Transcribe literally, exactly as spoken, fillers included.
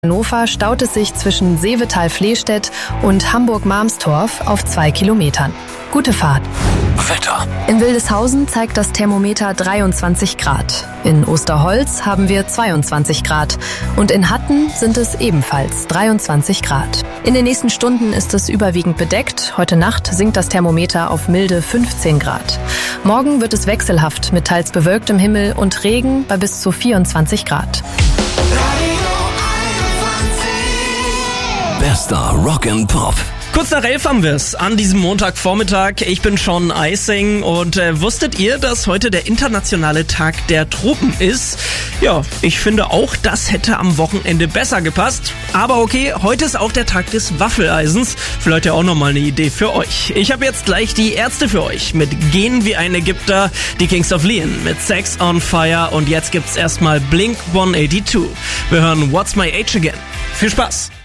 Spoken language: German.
Hannover staut es sich zwischen Seevetal-Flehstedt und Hamburg-Marmstorf auf zwei Kilometern. Gute Fahrt. Wetter. In Wildeshausen zeigt das Thermometer dreiundzwanzig Grad. In Osterholz haben wir zweiundzwanzig Grad. Und in Hatten sind es ebenfalls dreiundzwanzig Grad. In den nächsten Stunden ist es überwiegend bedeckt. Heute Nacht sinkt das Thermometer auf milde fünfzehn Grad. Morgen wird es wechselhaft mit teils bewölktem Himmel und Regen bei bis zu vierundzwanzig Grad. Bester Rock and Pop. Kurz nach elf haben wir es an diesem Montagvormittag. Ich bin Sean Eising und äh, wusstet ihr, dass heute der internationale Tag der Tropen ist? Ja, ich finde auch, das hätte am Wochenende besser gepasst. Aber okay, heute ist auch der Tag des Waffeleisens. Vielleicht ja auch nochmal eine Idee für euch. Ich habe jetzt gleich die Ärzte für euch mit Gehen wie ein Ägypter, die Kings of Leon mit Sex on Fire und jetzt gibt's erstmal Blink hundertzweiundachtzig. Wir hören What's My Age Again. Viel Spaß!